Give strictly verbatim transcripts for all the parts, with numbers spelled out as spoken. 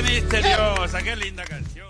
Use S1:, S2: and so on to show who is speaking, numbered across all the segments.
S1: Misteriosa, qué linda canción.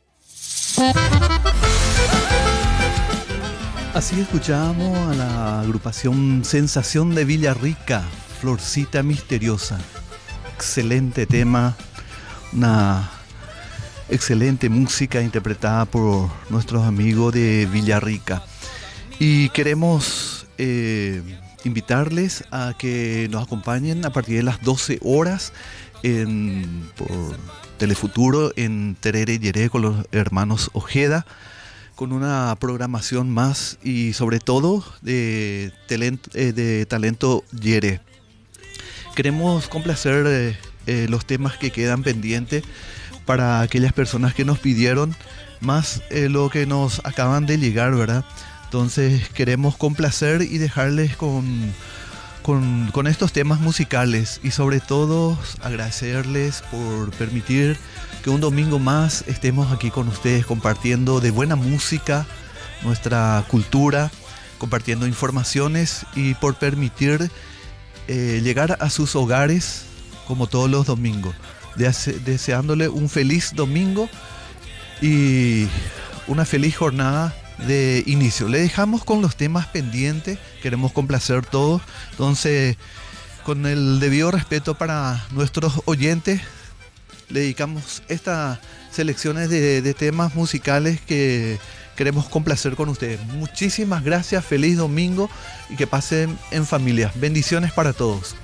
S2: Así escuchábamos a la agrupación Sensación de Villarrica, Florcita Misteriosa. Excelente tema, una excelente música interpretada por nuestros amigos de Villarrica. Y queremos eh, invitarles a que nos acompañen a partir de las doce horas en, por Telefuturo en Terere Yeré con los hermanos Ojeda, con una programación más y sobre todo de talento, eh, de talento Yeré. Queremos complacer eh, eh, los temas que quedan pendientes para aquellas personas que nos pidieron, más eh, lo que nos acaban de llegar, ¿verdad? Entonces queremos complacer y dejarles con, con, con estos temas musicales y sobre todo agradecerles por permitir que un domingo más estemos aquí con ustedes compartiendo de buena música, nuestra cultura, compartiendo informaciones y por permitir eh, llegar a sus hogares como todos los domingos. Dese- deseándole un feliz domingo y una feliz jornada de inicio. Le dejamos con los temas pendientes, queremos complacer todos, entonces con el debido respeto para nuestros oyentes le dedicamos estas selecciones de, de temas musicales que queremos complacer con ustedes. Muchísimas gracias, feliz domingo y que pasen en familia. Bendiciones para todos.